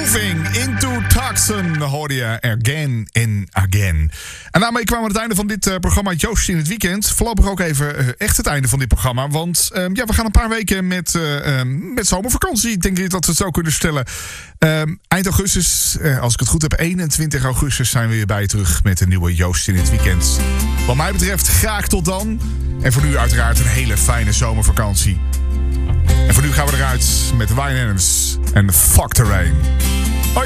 Moving into Tucson hoorde je again and again. En daarmee kwamen we aan het einde van dit programma Joost in het weekend. Voorlopig ook even echt het einde van dit programma. Want we gaan een paar weken met zomervakantie. Ik denk dat we het zo kunnen stellen. Eind augustus, als ik het goed heb, 21 augustus zijn we weer bij je terug met een nieuwe Joost in het weekend. Wat mij betreft graag tot dan. En voor nu uiteraard een hele fijne zomervakantie. En voor nu gaan we eruit met Wine Adams en Fuck the Rain.